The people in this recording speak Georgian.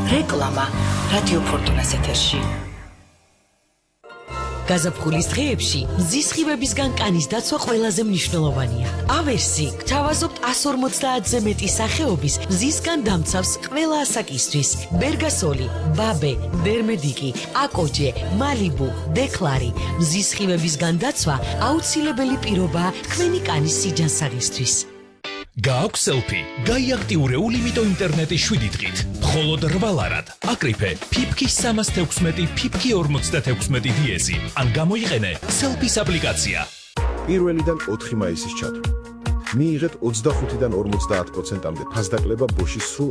რეკლამა რადიო ფორტუნას ეთერში. გაზაფხულის დღეებში მზის სხივებისგან კანის დაცვა ყველაზე მნიშვნელოვანია. ავერსი გთავაზობთ 150-ზე მეტი სახეობის მზისგან დამცავს ყველა ასაკისთვის. ბერგასოლი, ბაბე, დერმედიკი, აკოჯე, მალიბუ, დეკლარი. მზის სხივებისგან დაცვა აუცილებელი პირობაა თქვენი კანის სიჯანსაღისთვის. გააქვს სელფი, გაიაქტიურე ულიმიტო ინტერნეტის 7 დღით. მხოლოდ 8 ლარად. აკრიფე ფიფქის 316, ფიფქი 56 დიეზი. ან გამოიყენე სელფის აპლიკაცია. 1-დან 4 მაისის ჩათვლით. მიიღეთ 25-დან 50%-მდე ფასდაკლება ბოშის სრულ